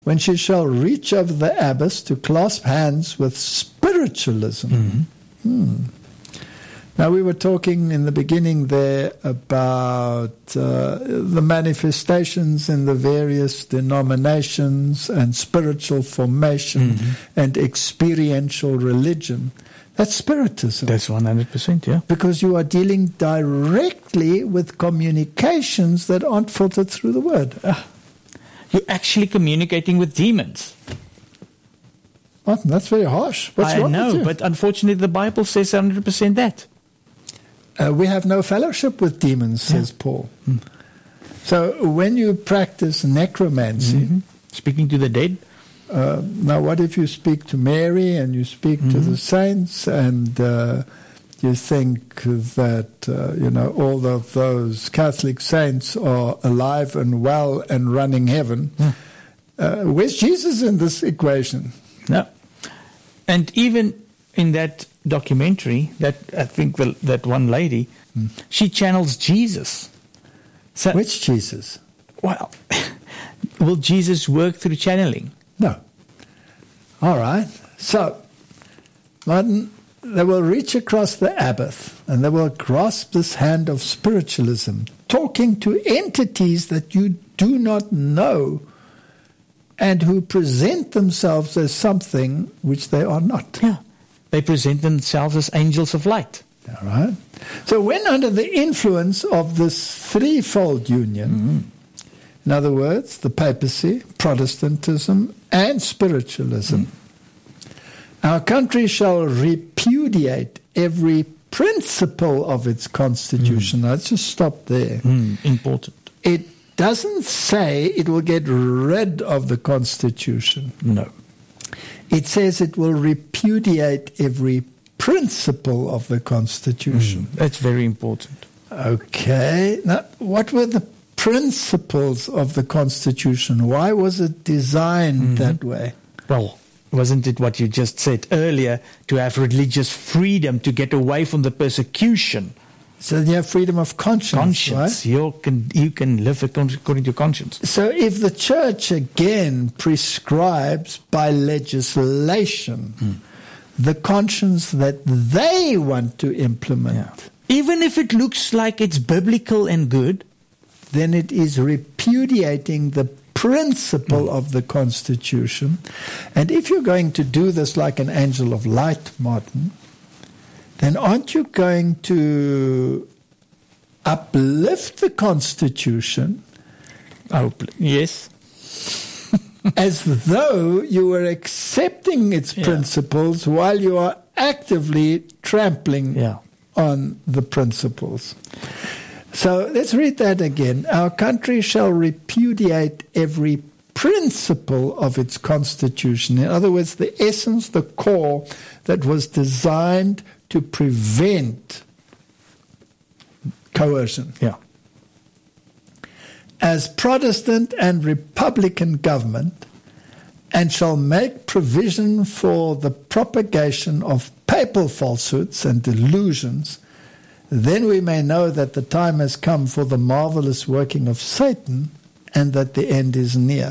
when she shall reach over the abyss to clasp hands with spiritualism. Now, we were talking in the beginning there about the manifestations in the various denominations and spiritual formation and experiential religion. That's spiritism. That's 100%, yeah. Because you are dealing directly with communications that aren't filtered through the word. You're actually communicating with demons. Martin, that's very harsh. What's wrong I know, with you? but unfortunately the Bible says 100% that. We have no fellowship with demons, says Paul. So when you practice necromancy, speaking to the dead, now what if you speak to Mary and you speak to the saints and you think that all of those Catholic saints are alive and well and running heaven? Where's Jesus in this equation? No. And even in that documentary, that I think that one lady, she channels Jesus. So, which Jesus? Well, will Jesus work through channeling? No. All right. So, Martin, they will reach across the abyss and they will grasp this hand of spiritualism, talking to entities that you do not know and who present themselves as something which they are not. Yeah. They present themselves as angels of light. All right. So when under the influence of this threefold union, in other words, the papacy, Protestantism, and spiritualism, our country shall repudiate every principle of its constitution. Now, let's just stop there. Important. It doesn't say it will get rid of the constitution. No. It says it will repudiate every principle of the Constitution. That's very important. Okay. Now, what were the principles of the Constitution? Why was it designed that way? Well, wasn't it what you just said earlier, to have religious freedom, to get away from the persecution? So you have freedom of conscience, right? You can live according to conscience. So if the church again prescribes by legislation the conscience that they want to implement, even if it looks like it's biblical and good, then it is repudiating the principle of the Constitution. And if you're going to do this like an angel of light, Martin, then aren't you going to uplift the Constitution? Oh, yes. As though you were accepting its principles while you are actively trampling on the principles. So let's read that again. Our country shall repudiate every principle of its constitution. In other words, the essence, the core that was designed to prevent coercion. Yeah. As Protestant and Republican government, and shall make provision for the propagation of papal falsehoods and delusions, then we may know that the time has come for the marvelous working of Satan and that the end is near.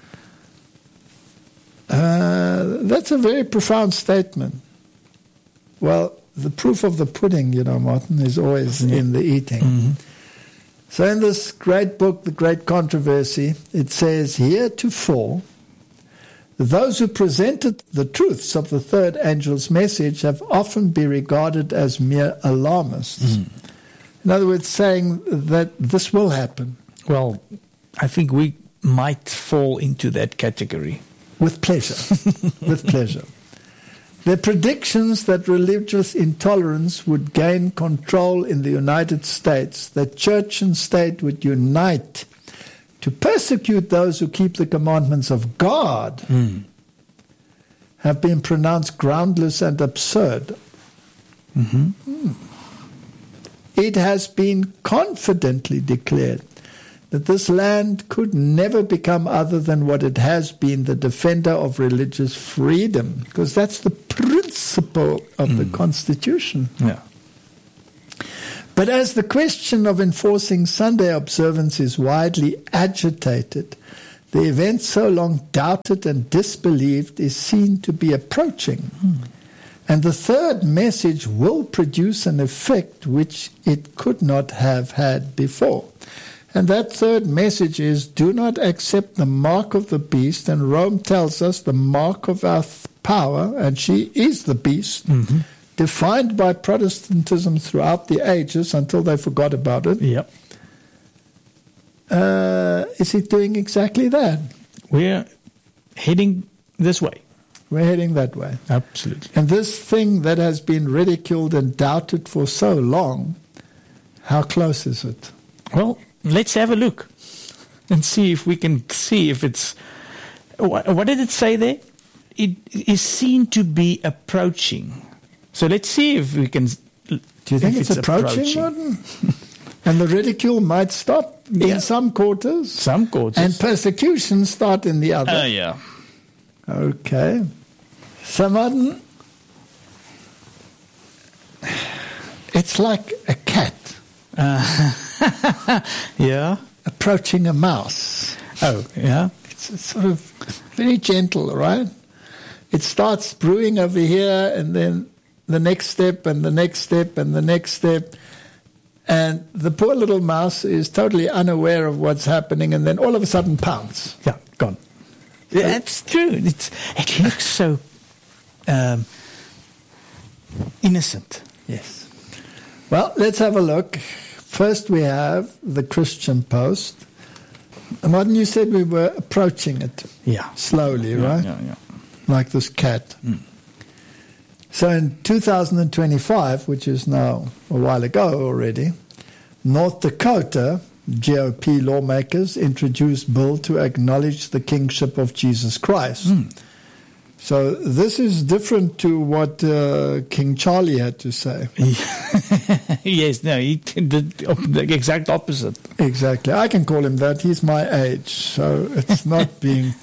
That's a very profound statement. Well, the proof of the pudding, Martin, is always in the eating. So in this great book, The Great Controversy, it says, heretofore, those who presented the truths of the third angel's message have often been regarded as mere alarmists. In other words, saying that this will happen. Well, I think we might fall into that category. With pleasure. With pleasure. Their predictions that religious intolerance would gain control in the United States, that church and state would unite to persecute those who keep the commandments of God, have been pronounced groundless and absurd. It has been confidently declared that this land could never become other than what it has been, the defender of religious freedom, because that's the principle of the Constitution. Yeah. But as the question of enforcing Sunday observance is widely agitated, the event so long doubted and disbelieved is seen to be approaching. And the third message will produce an effect which it could not have had before. And that third message is, do not accept the mark of the beast. And Rome tells us the mark of our power, and she is the beast, defined by Protestantism throughout the ages until they forgot about it. Yep. Is it doing exactly that? We're heading this way. We're heading that way. Absolutely. And this thing that has been ridiculed and doubted for so long, how close is it? Well, let's have a look and see if we can see if it's... What did it say there? It is seen to be approaching. So let's see if we can... Do you think it's approaching, Martin? And the ridicule might stop in some quarters. Some quarters. And persecution start in the other. Yeah. Okay. So, Martin, it's like a cat. Yeah. Approaching a mouse. Oh, yeah. It's sort of very gentle, right? It starts brewing over here, and then the next step, and the next step, and the next step. And the poor little mouse is totally unaware of what's happening, and then all of a sudden pounce. Yeah, gone. Yeah, that's true. It looks so innocent. Yes. Well, let's have a look. First we have the Christian Post. And Martin, you said we were approaching it. Yeah. Slowly, right? Yeah. Like this cat. So in 2025, which is now a while ago already, North Dakota GOP lawmakers introduced bill to acknowledge the kingship of Jesus Christ. So this is different to what King Charlie had to say. Yes, no, he did the exact opposite. Exactly. I can call him that. He's my age, so it's not being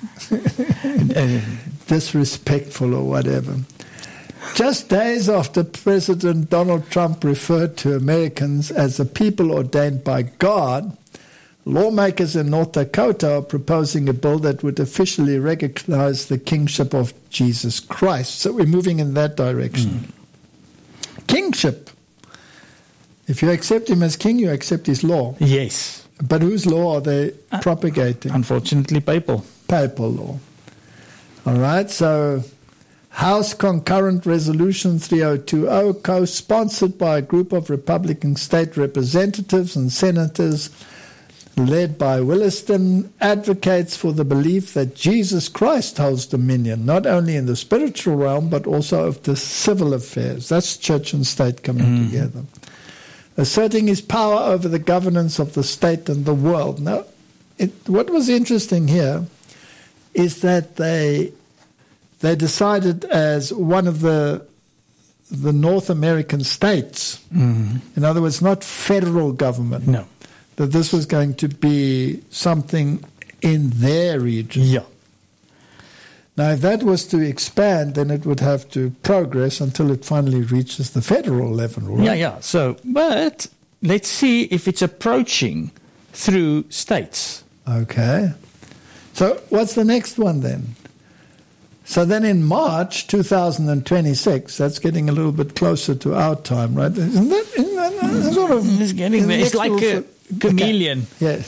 disrespectful or whatever. Just days after President Donald Trump referred to Americans as a people ordained by God, lawmakers in North Dakota are proposing a bill that would officially recognize the kingship of Jesus Christ. So we're moving in that direction. Kingship. If you accept him as king, you accept his law. Yes. But whose law are they propagating? Unfortunately, papal. Papal law. All right, so House Concurrent Resolution 3020, co-sponsored by a group of Republican state representatives and senators led by Williston, advocates for the belief that Jesus Christ holds dominion, not only in the spiritual realm, but also of the civil affairs. That's church and state coming together. Asserting his power over the governance of the state and the world. Now, what was interesting here is that they decided as one of the North American states, in other words, not federal government, No. that this was going to be something in their region. Yeah. Now, if that was to expand, then it would have to progress until it finally reaches the federal level, right? Yeah. So, but let's see if it's approaching through states. Okay. So what's the next one then? So then in March 2026, that's getting a little bit closer to our time, right? Isn't that sort of... It's getting there. It's like a chameleon. Okay.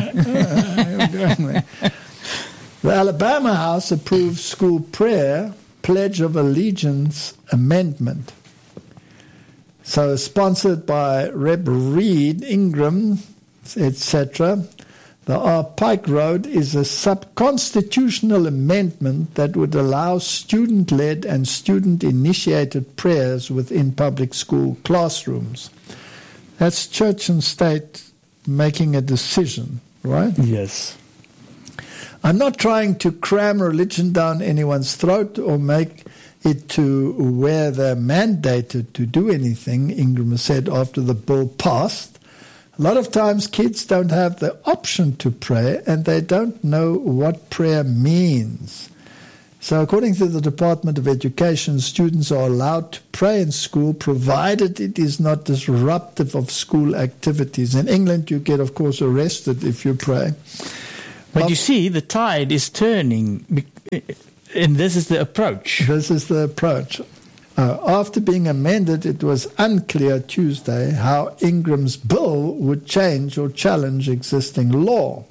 Yes. The Alabama House approved school prayer, Pledge of Allegiance amendment. So sponsored by Reb Reed, Ingram, etc., the R. Pike Road is a sub-constitutional amendment that would allow student-led and student-initiated prayers within public school classrooms. That's church and state making a decision, right? Yes. I'm not trying to cram religion down anyone's throat or make it to where they're mandated to do anything, Ingram said after the bill passed. A lot of times kids don't have the option to pray and they don't know what prayer means. So according to the Department of Education, students are allowed to pray in school provided it is not disruptive of school activities. In England, you get, of course, arrested if you pray. But you see, the tide is turning, and this is the approach. This is the approach. After being amended, it was unclear Tuesday how Ingram's bill would change or challenge existing law.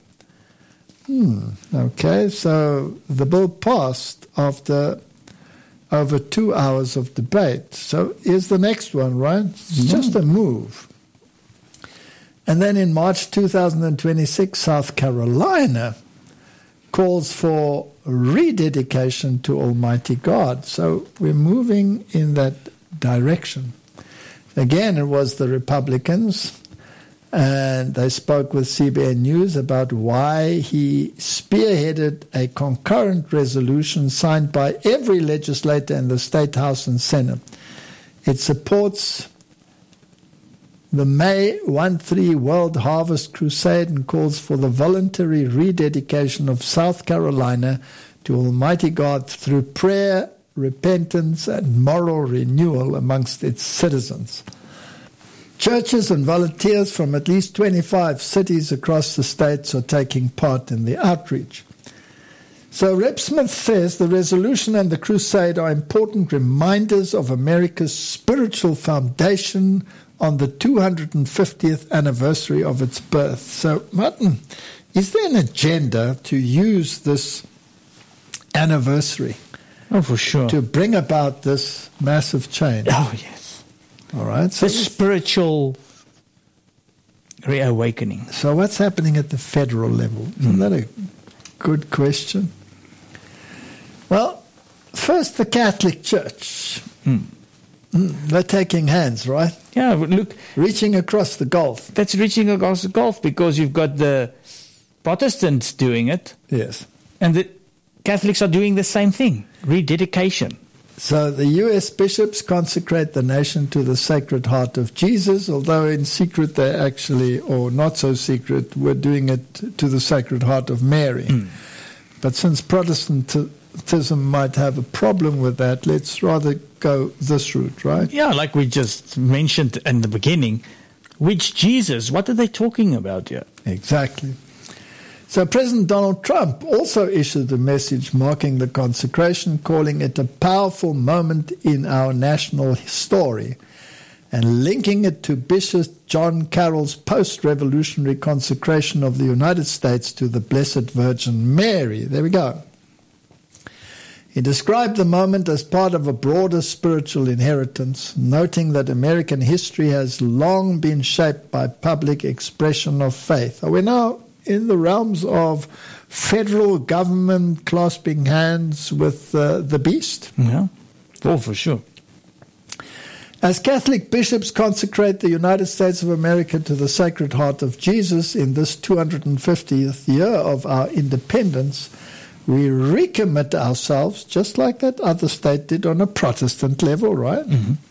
Okay, so the bill passed after over 2 hours of debate. So here's the next one, right? It's just a move. And then in March 2026, South Carolina calls for rededication to Almighty God. So we're moving in that direction. Again, it was the Republicans, and they spoke with CBN News about why he spearheaded a concurrent resolution signed by every legislator in the State House and Senate. It supports the May 13 World Harvest Crusade and calls for the voluntary rededication of South Carolina to Almighty God through prayer, repentance, and moral renewal amongst its citizens. Churches and volunteers from at least 25 cities across the states are taking part in the outreach. So Rep. Smith says the resolution and the crusade are important reminders of America's spiritual foundation on the 250th anniversary of its birth. So, Martin, is there an agenda to use this anniversary? Oh, for sure. To bring about this massive change? Oh, yes. All right. So the spiritual reawakening. So what's happening at the federal level? Isn't that a good question? Well, first the Catholic Church. They're taking hands, right? Yeah, look. Reaching across the gulf. That's reaching across the gulf because you've got the Protestants doing it. Yes. And the Catholics are doing the same thing, rededication. So the U.S. bishops consecrate the nation to the Sacred Heart of Jesus, although in secret they actually, or not so secret, were doing it to the Sacred Heart of Mary. But since Protestantism might have a problem with that, let's rather go this route, right? Yeah, like we just mentioned in the beginning. Which Jesus? What are they talking about here? Exactly. So President Donald Trump also issued a message marking the consecration, calling it a powerful moment in our national story, and linking it to Bishop John Carroll's post-revolutionary consecration of the United States to the Blessed Virgin Mary. There we go. He described the moment as part of a broader spiritual inheritance, noting that American history has long been shaped by public expression of faith. Are we now in the realms of federal government clasping hands with the beast? Yeah, oh, for sure. As Catholic bishops consecrate the United States of America to the Sacred Heart of Jesus in this 250th year of our independence, we recommit ourselves, just like that other state did on a Protestant level, right?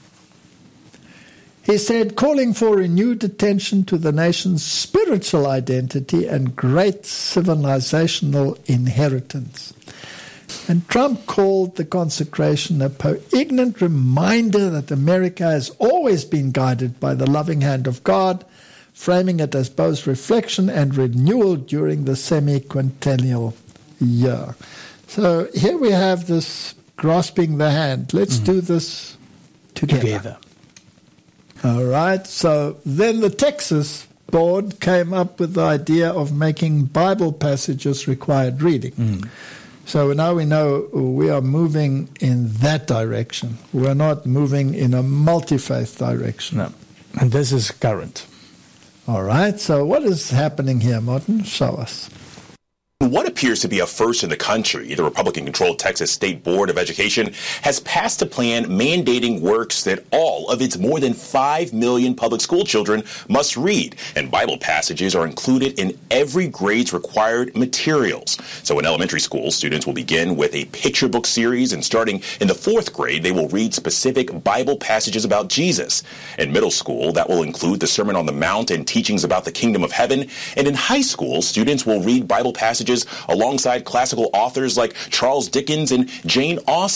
He said, calling for renewed attention to the nation's spiritual identity and great civilizational inheritance. And Trump called the consecration a poignant reminder that America has always been guided by the loving hand of God, framing it as both reflection and renewal during the semi-quintennial year. So here we have this grasping the hand. Let's do this together. All right. So then the Texas board came up with the idea of making Bible passages required reading. So now we know we are moving in that direction. We're not moving in a multi-faith direction. No. And this is current. All right. So what is happening here, Martin? Show us. What appears to be a first in the country, the Republican-controlled Texas State Board of Education has passed a plan mandating works that all of its more than 5 million public school children must read, and Bible passages are included in every grade's required materials. So in elementary school, students will begin with a picture book series, and starting in the 4th grade, they will read specific Bible passages about Jesus. In middle school, that will include the Sermon on the Mount and teachings about the kingdom of heaven. And in high school, students will read Bible passages alongside classical authors like Charles Dickens and Jane Austen.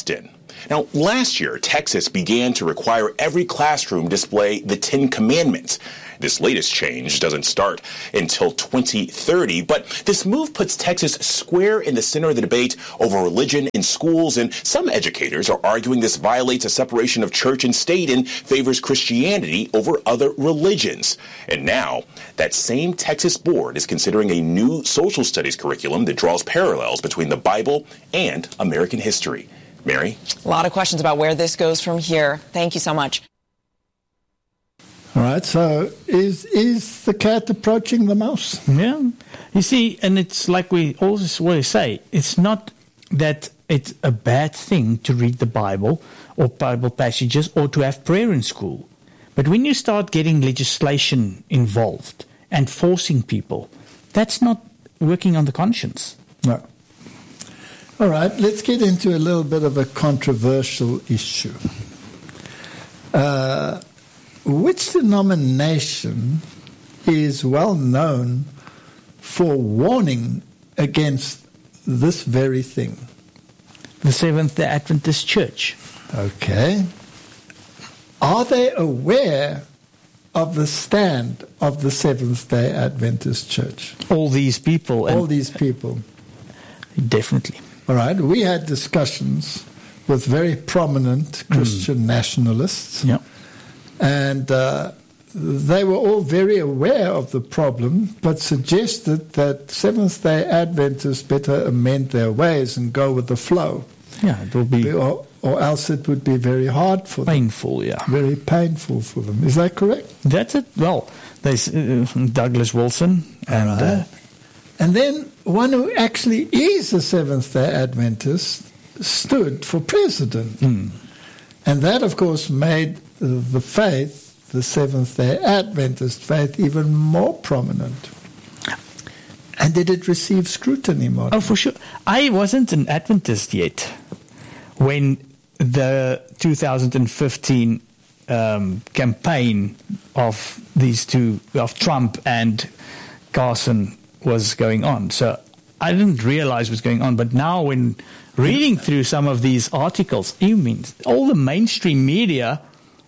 Now, last year, Texas began to require every classroom display the Ten Commandments. This latest change doesn't start until 2030, but this move puts Texas square in the center of the debate over religion in schools, and some educators are arguing this violates a separation of church and state and favors Christianity over other religions. And now, that same Texas board is considering a new social studies curriculum that draws parallels between the Bible and American history. Mary? A lot of questions about where this goes from here. Thank you so much. All right, so is the cat approaching the mouse? Yeah. You see, and it's like we always say, it's not that it's a bad thing to read the Bible or Bible passages or to have prayer in school. But when you start getting legislation involved and forcing people, that's not working on the conscience. No. All right, let's get into a little bit of a controversial issue. Which denomination is well known for warning against this very thing? The Seventh-day Adventist Church. Okay. Are they aware of the stand of the Seventh-day Adventist Church? All these people. All these people. Definitely. All right. We had discussions with very prominent Christian nationalists. Yeah. And they were all very aware of the problem, but suggested that Seventh-day Adventists better amend their ways and go with the flow. Yeah, it will be... Or else it would be very hard for them. Painful, yeah. Very painful for them. Is that correct? That's it. Well, there's Douglas Wilson. And then one who actually is a Seventh-day Adventist stood for president. And that, of course, made the faith, the Seventh-day Adventist faith, even more prominent. And did it receive scrutiny, Martin? Oh, for sure. I wasn't an Adventist yet when the 2015 campaign of these two, of Trump and Carson, was going on. So I didn't realize what's going on. But now when reading through some of these articles, you mean all the mainstream media,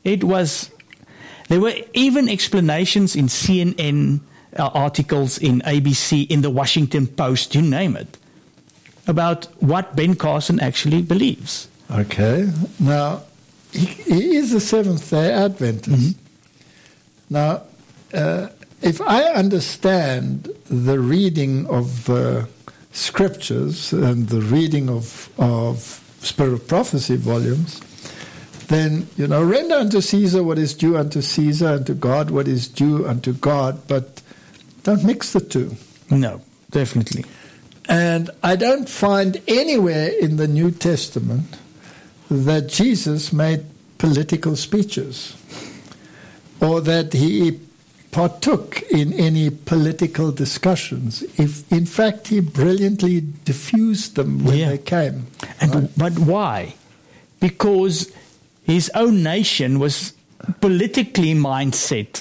there were even explanations in CNN articles, in ABC, in the Washington Post, you name it, about what Ben Carson actually believes. Okay. Now, he is a Seventh-day Adventist. Now, if I understand the reading of scriptures and the reading of Spirit of Prophecy volumes, then, render unto Caesar what is due unto Caesar, and to God what is due unto God, but don't mix the two. No, definitely. And I don't find anywhere in the New Testament that Jesus made political speeches or that he partook in any political discussions. In fact, he brilliantly diffused them when they came. But why? Because his own nation was politically minded,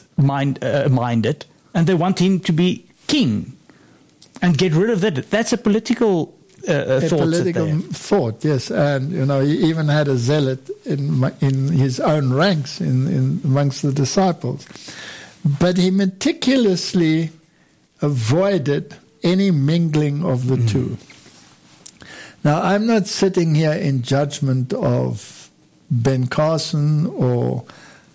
and they want him to be king and get rid of that. That's a political thought. A political thought, yes. And, he even had a zealot in his own ranks amongst the disciples. But he meticulously avoided any mingling of the two. Now, I'm not sitting here in judgment of Ben Carson or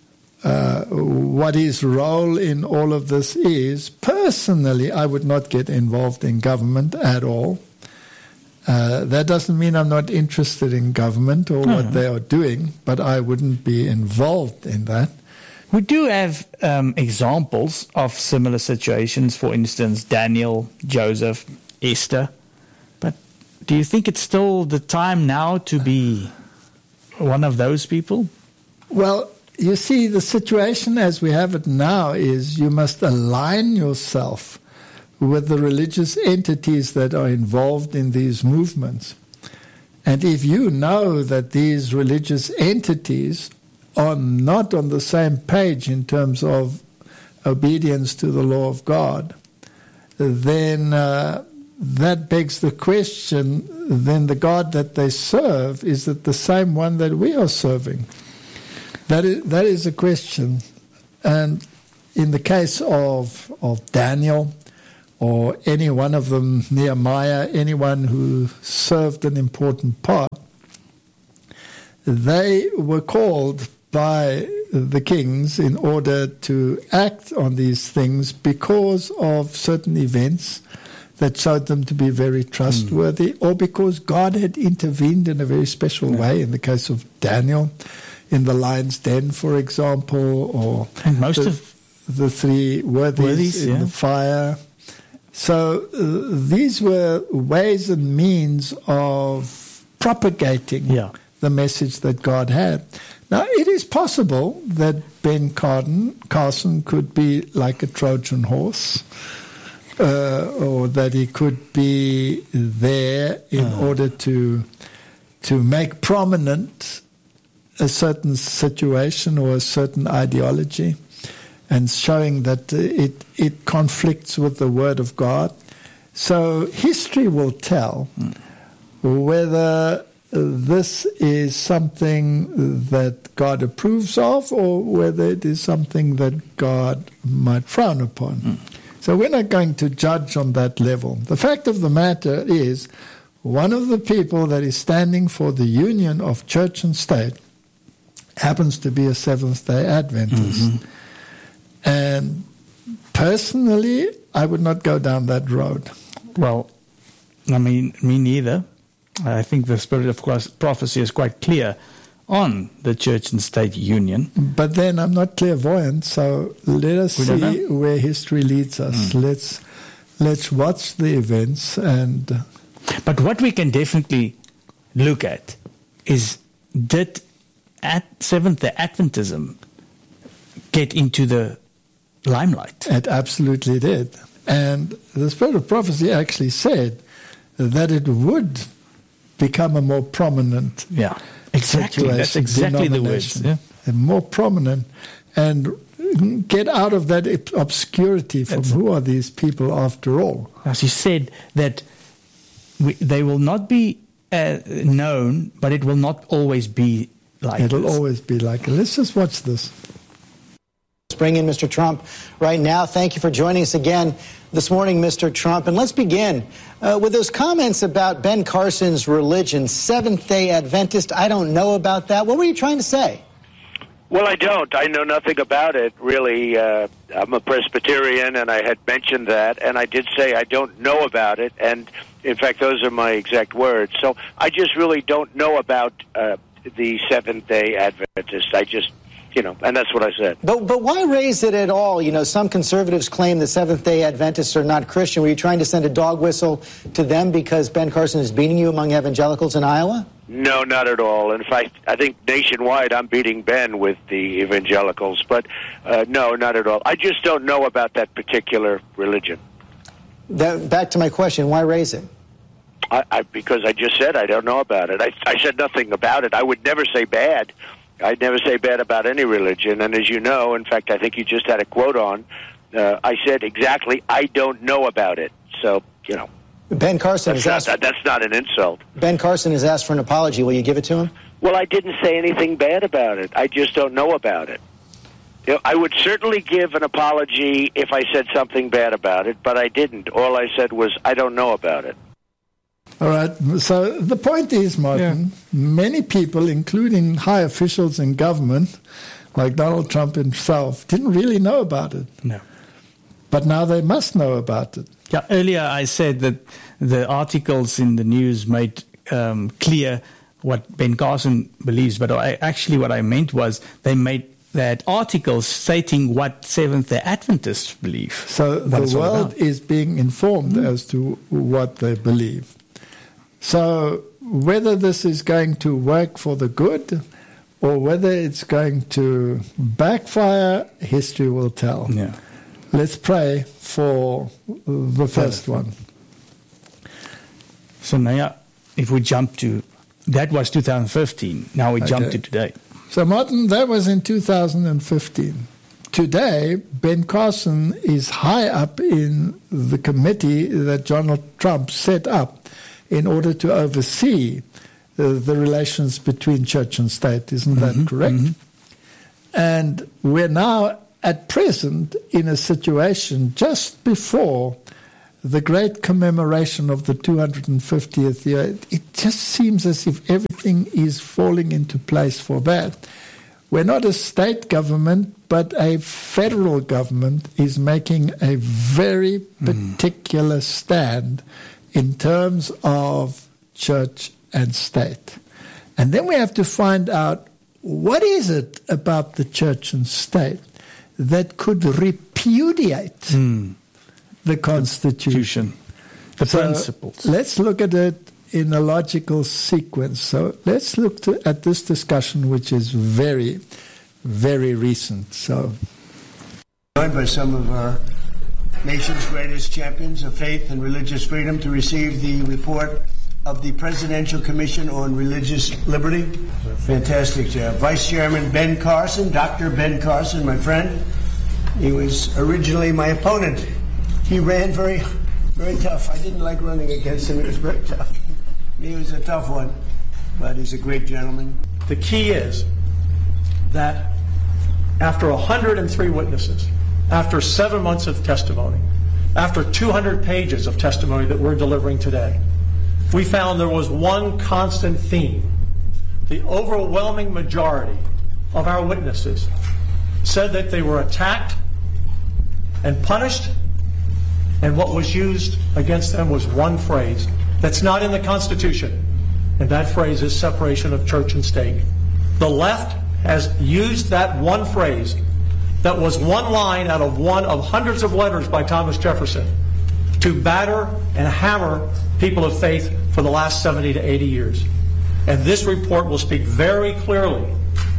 what his role in all of this is. Personally, I would not get involved in government at all. That doesn't mean I'm not interested in government or what they are doing, but I wouldn't be involved in that. We do have examples of similar situations, for instance, Daniel, Joseph, Esther. But do you think it's still the time now to be one of those people? Well, you see, the situation as we have it now is you must align yourself with the religious entities that are involved in these movements. And if you know that these religious entities are not on the same page in terms of obedience to the law of God, then that begs the question, then the God that they serve, is it the same one that we are serving? That is a question. And in the case of Daniel, or any one of them, Nehemiah, anyone who served an important part, they were called by the kings in order to act on these things because of certain events that showed them to be very trustworthy, or because God had intervened in a very special way, in the case of Daniel, in the lion's den, for example, or and most of the three worthies in the fire. So these were ways and means of propagating the message that God had. Now, it is possible that Ben Carson could be like a Trojan horse, or that he could be there in order to make prominent a certain situation or a certain ideology, and showing that it conflicts with the Word of God. So history will tell whether this is something that God approves of, or whether it is something that God might frown upon. So we're not going to judge on that level. The fact of the matter is, one of the people that is standing for the union of church and state happens to be a Seventh-day Adventist. And personally, I would not go down that road. Well, I mean, me neither. I think the spirit of prophecy is quite clear on the church and state union. But then I'm not clairvoyant, so let us see where history leads us. Let's watch the events. But what we can definitely look at is, did Seventh-day Adventism get into the limelight? It absolutely did. And the spirit of prophecy actually said that it would become a more prominent exactly. That's exactly the words. More prominent, and get out of that obscurity from who are these people after all. As you said, that they will not be known, but it will not always be like It'll always be like it. Let's just watch this. Let's bring in Mr. Trump right now. Thank you for joining us again this morning, Mr. Trump. And let's begin with those comments about Ben Carson's religion, Seventh-day Adventist. I don't know about that. What were you trying to say? Well, I don't. I know nothing about it, really. I'm a Presbyterian, and I had mentioned that, and I did say I don't know about it, and in fact, those are my exact words. So I just really don't know about the Seventh-day Adventist. I just, and that's what I said. But why raise it at all? Some conservatives claim the Seventh-day Adventists are not Christian. Were you trying to send a dog whistle to them because Ben Carson is beating you among evangelicals in Iowa? No, not at all. In fact, I think nationwide I'm beating Ben with the evangelicals. But no, not at all. I just don't know about that particular religion. Back to my question, why raise it? Because I just said I don't know about it. I said nothing about it. I would never say bad. I'd never say bad about any religion. And as you know, in fact, I think you just had a quote on, I said exactly, I don't know about it. So, Ben Carson that's not an insult. Ben Carson has asked for an apology. Will you give it to him? Well, I didn't say anything bad about it. I just don't know about it. I would certainly give an apology if I said something bad about it, but I didn't. All I said was, I don't know about it. All right. So the point is, Martin, many people, including high officials in government, like Donald Trump himself, didn't really know about it. No. But now they must know about it. Yeah, earlier I said that the articles in the news made clear what Ben Carson believes, but what I meant was they made that article stating what Seventh-day Adventists believe. So the world is being informed as to what they believe. So whether this is going to work for the good or whether it's going to backfire, history will tell. Yeah. Let's pray for the first one. So now, if we jump to, that was 2015. Now we jump to today. So Martin, that was in 2015. today, Ben Carson is high up in the committee that Donald Trump set up in order to oversee the relations between church and state. Isn't that correct? And we're now at present in a situation just before the great commemoration of the 250th year. It just seems as if everything is falling into place for that. We're not a state government, but a federal government is making a very particular stand in terms of church and state. And then we have to find out, what is it about the church and state that could repudiate the Constitution? The principles. Let's look at it in a logical sequence. So let's look at this discussion, which is very, very recent. So, joined by some of our nation's greatest champions of faith and religious freedom to receive the report of the Presidential Commission on Religious Liberty. Fantastic job. Vice Chairman Ben Carson, Dr. Ben Carson, my friend. He was originally my opponent. He ran very, very tough. I didn't like running against him. It was very tough. He was a tough one, but he's a great gentleman. The key is that after 103 witnesses, after 7 months of testimony, after 200 pages of testimony that we're delivering today, we found there was one constant theme. The overwhelming majority of our witnesses said that they were attacked and punished, and what was used against them was one phrase that's not in the Constitution, and that phrase is separation of church and state. The left has used that one phrase that was one line out of one of hundreds of letters by Thomas Jefferson to batter and hammer people of faith for the last 70 to 80 years. And this report will speak very clearly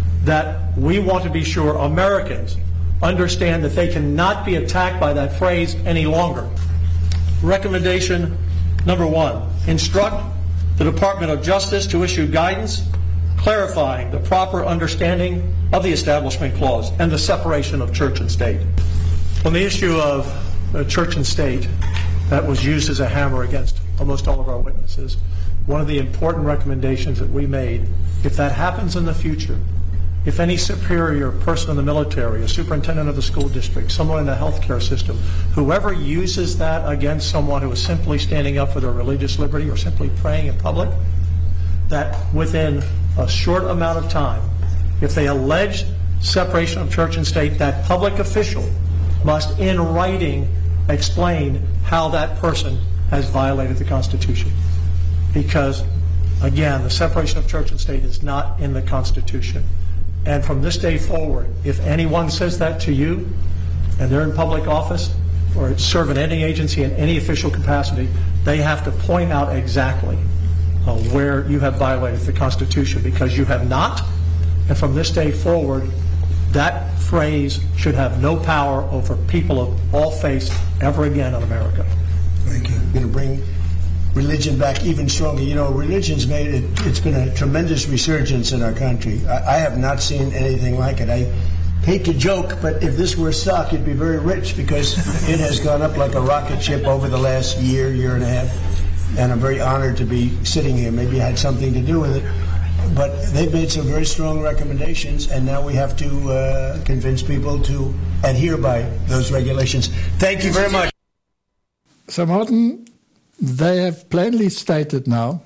that we want to be sure Americans understand that they cannot be attacked by that phrase any longer. Recommendation number 1, instruct the Department of Justice to issue guidance clarifying the proper understanding of the Establishment Clause and the separation of church and state. On the issue of church and state that was used as a hammer against almost all of our witnesses, one of the important recommendations that we made, if that happens in the future, if any superior person in the military, a superintendent of the school district, someone in the healthcare system, whoever uses that against someone who is simply standing up for their religious liberty or simply praying in public, that within a short amount of time, if they allege separation of church and state, that public official must in writing explain how that person has violated the Constitution. Because, again, the separation of church and state is not in the Constitution. And from this day forward, if anyone says that to you, and they're in public office or serve in any agency in any official capacity, they have to point out exactly where you have violated the Constitution, because you have not. And from this day forward, that phrase should have no power over people of all faiths ever again in America. Thank you. We're going to bring religion back even stronger. You know, religion's made it, it's been a tremendous resurgence in our country. I have not seen anything like it. I hate to joke, but if this were stock, it'd be very rich, because it has gone up like a rocket ship over the last year, year and a half. And I'm very honored to be sitting here. Maybe I had something to do with it. But they've made some very strong recommendations, and now we have to convince people to adhere by those regulations. Thank you very much. So, Martin, they have plainly stated now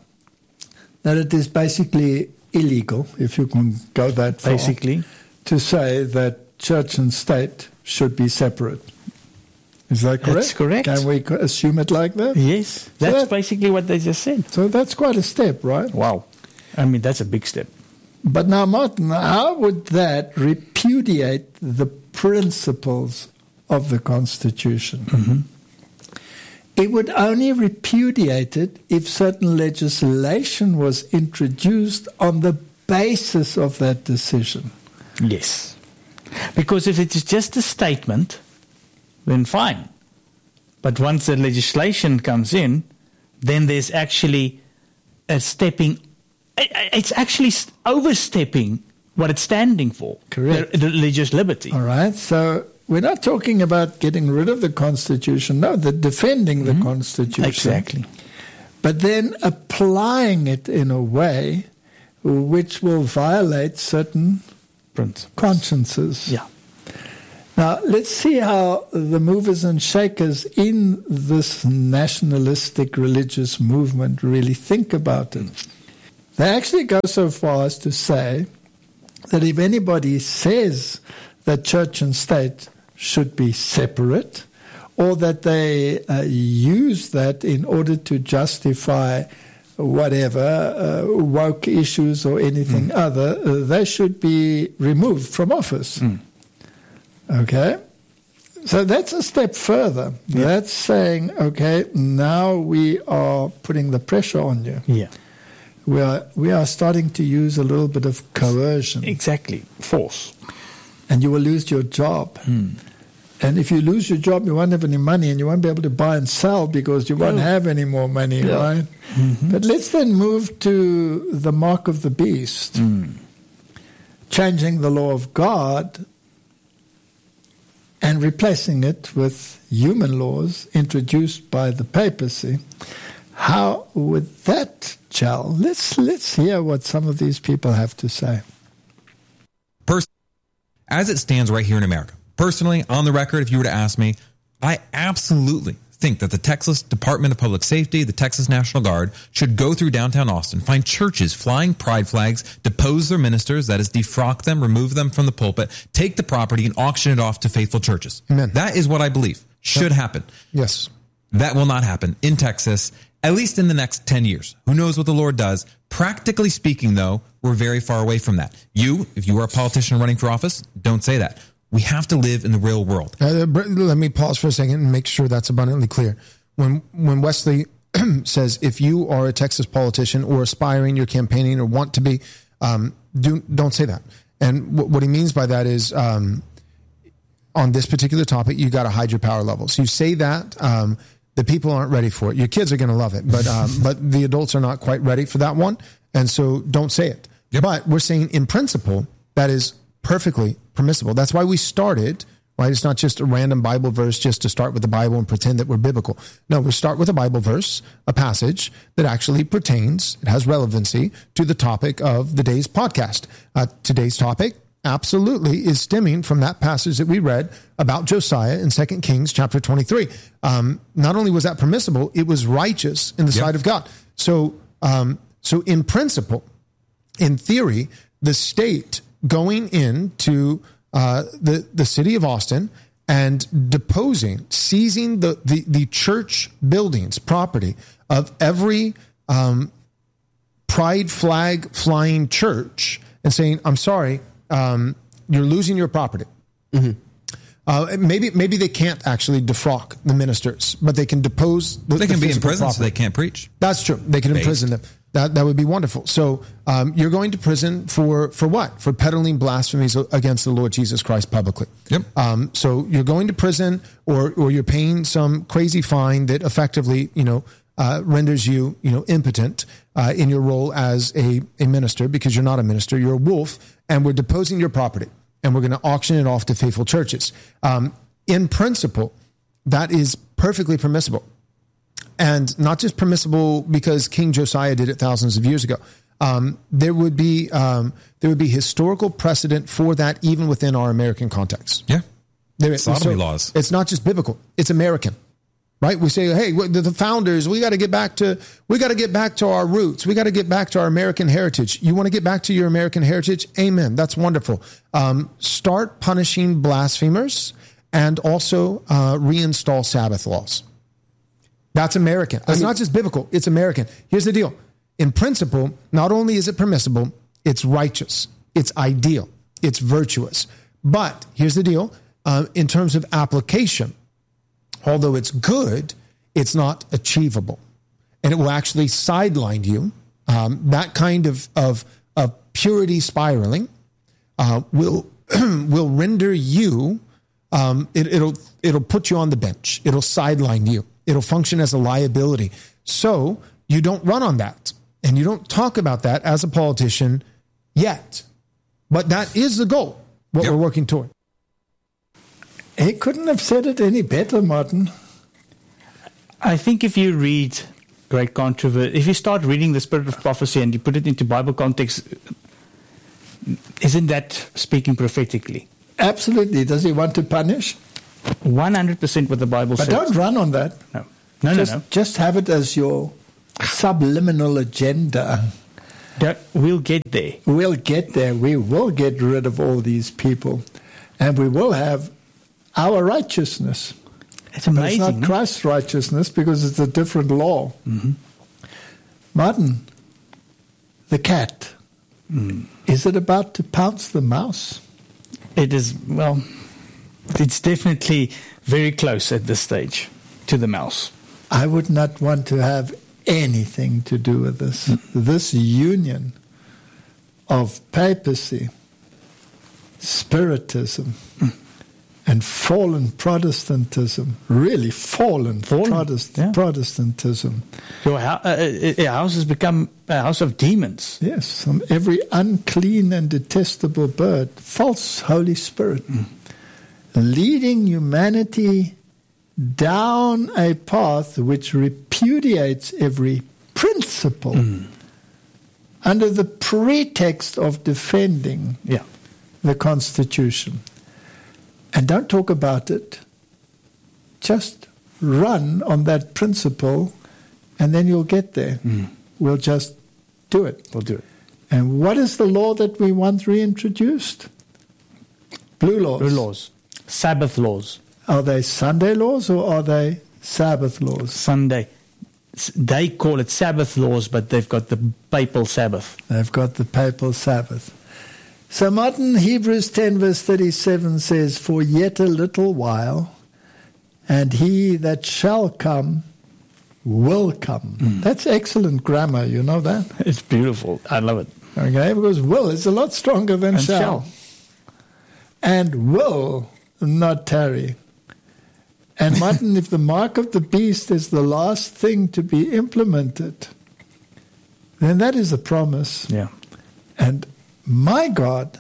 that it is basically illegal, if you can go that far, Basically, to say that church and state should be separate. Is that correct? That's correct. Can we assume it like that? yes, that's basically what they just said. So that's quite a step, right? Wow. I mean, that's a big step. But now, Martin, how would that repudiate the principles of the Constitution? It would only repudiate it if certain legislation was introduced on the basis of that decision. Yes. Because if it's just a statement, then fine. But once the legislation comes in, then there's actually a stepping. It's actually overstepping what it's standing for. Correct. The religious liberty. All right. So we're not talking about getting rid of the Constitution. No, the defending the Constitution. Exactly. But then applying it in a way which will violate certain consciences. Yeah. Now, let's see how the movers and shakers in this nationalistic religious movement really think about it. They actually go so far as to say that if anybody says that church and state should be separate, or that they use that in order to justify whatever, woke issues or anything other, they should be removed from office. Okay? So that's a step further. Yeah. That's saying, okay, now we are putting the pressure on you. Yeah. We are starting to use a little bit of coercion. Exactly. Force. And you will lose your job. And if you lose your job, you won't have any money and you won't be able to buy and sell because you won't have any more money, right? But let's then move to the mark of the beast. Changing the law of God and replacing it with human laws introduced by the papacy. How would that gel? Let's hear what some of these people have to say. As it stands right here in America, personally, on the record, if you were to ask me, I absolutely think that the Texas Department of Public Safety, the Texas National Guard, should go through downtown Austin, find churches flying pride flags, depose their ministers, that is, defrock them, remove them from the pulpit, take the property, and auction it off to faithful churches. Amen. That is what I believe should happen. Yes. That will not happen in Texas, at least in the next 10 years. Who knows what the Lord does? Practically speaking, though, we're very far away from that. If you are a politician running for office, don't say that. We have to live in the real world. Let me pause for a second and make sure that's abundantly clear. When Wesley says, if you are a Texas politician or aspiring, you're campaigning or want to be, don't say that. And what he means by that is, on this particular topic, you got to hide your power levels. You say that, the people aren't ready for it. Your kids are going to love it, but the adults are not quite ready for that one. And so don't say it. Yep. But we're saying in principle, that is perfectly permissible. That's why we started, right? It's not just a random Bible verse just to start with the Bible and pretend that we're biblical. No, we start with a Bible verse, a passage that actually pertains, it has relevancy to the topic of the day's podcast. Today's topic absolutely is stemming from that passage that we read about Josiah in 2 Kings chapter 23. Not only was that permissible, it was righteous in the sight of God. So in principle, in theory, the state going into the city of Austin and deposing, seizing the church buildings, property of every pride flag flying church and saying, I'm sorry, you're losing your property. Maybe they can't actually defrock the ministers, but they can depose they can be in prison property. So they can't preach. That's true. They can imprison them. That would be wonderful. So you're going to prison for what? For peddling blasphemies against the Lord Jesus Christ publicly. Yep. So you're going to prison, or you're paying some crazy fine that effectively, renders you, impotent in your role as a minister, because you're not a minister, you're a wolf, and we're deposing your property, and we're going to auction it off to faithful churches. In principle, that is perfectly permissible. And not just permissible because King Josiah did it thousands of years ago. There would be historical precedent for that even within our American context. Yeah. Sodomy laws. It's not just biblical. It's American. Right? We say, hey, the founders, we got to get back to our roots. We got to get back to our American heritage. You want to get back to your American heritage? Amen. That's wonderful. Start punishing blasphemers and also reinstall Sabbath laws. That's American. It's not just biblical. It's American. Here's the deal. In principle, not only is it permissible, it's righteous. It's ideal. It's virtuous. But here's the deal. In terms of application, although it's good, it's not achievable. And it will actually sideline you. That kind of purity spiraling will render you, it'll put you on the bench. It'll sideline you. It'll function as a liability. So you don't run on that. And you don't talk about that as a politician yet. But that is the goal, what we're working toward. He couldn't have said it any better, Martin. I think if you read Great Controversy, if you start reading the Spirit of Prophecy and you put it into Bible context, isn't that speaking prophetically? Absolutely. Does he want to punish? 100% what the Bible says. But don't run on that. No. Just have it as your subliminal agenda. We'll get there. We'll get there. We will get rid of all these people. And we will have our righteousness. It's amazing. But it's not Christ's righteousness because it's a different law. Mm-hmm. Martin, the cat, is it about to pounce the mouse? It is, well, it's definitely very close at this stage to the mouse. I would not want to have anything to do with this. This union of papacy, spiritism, and fallen Protestantism, really fallen. Protestantism. Your house has become a house of demons. Yes, from every unclean and detestable bird, false Holy Spirit, leading humanity down a path which repudiates every principle under the pretext of defending the Constitution. And don't talk about it. Just run on that principle, and then you'll get there. We'll just do it. We'll do it. And what is the law that we want reintroduced? Blue laws. Blue laws. Sabbath laws. Are they Sunday laws or are they Sabbath laws? Sunday. They call it Sabbath laws, but they've got the papal Sabbath. They've got the papal Sabbath. So Martin, Hebrews 10 verse 37 says, "For yet a little while, and he that shall come will come." That's excellent grammar, you know that? It's beautiful. I love it. Okay, because will is a lot stronger than shall. And will not tarry. And Martin, if the mark of the beast is the last thing to be implemented, then that is a promise. Yeah. And my God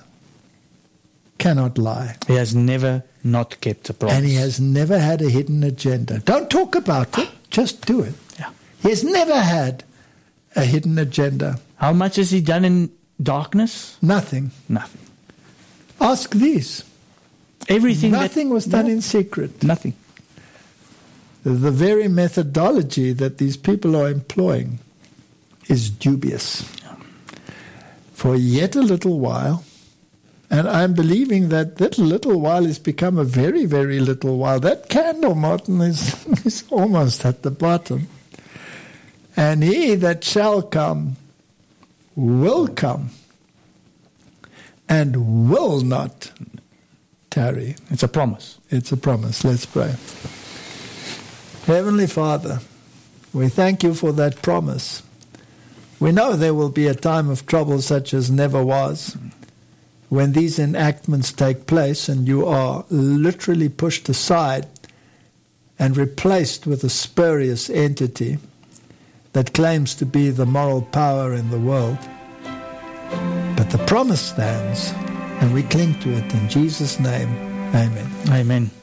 cannot lie. He has never not kept a promise. And he has never had a hidden agenda. Don't talk about it, just do it. Yeah. He has never had a hidden agenda. How much has he done in darkness? Nothing. Nothing. Ask these. Everything. Nothing was done in secret. Nothing. The very methodology that these people are employing is dubious. For yet a little while, and I'm believing that little while has become a very, very little while. That candle, Martin, is almost at the bottom. And he that shall come will come and will not tarry. It's a promise. It's a promise. Let's pray. Heavenly Father, we thank you for that promise. We know there will be a time of trouble such as never was, when these enactments take place and you are literally pushed aside and replaced with a spurious entity that claims to be the moral power in the world. But the promise stands, and we cling to it in Jesus' name. Amen. Amen.